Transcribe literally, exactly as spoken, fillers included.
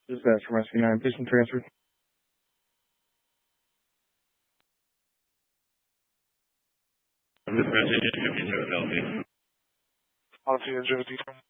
Dispatch from S B nine, patient transfer. The president of Philadelphia. Policy agility.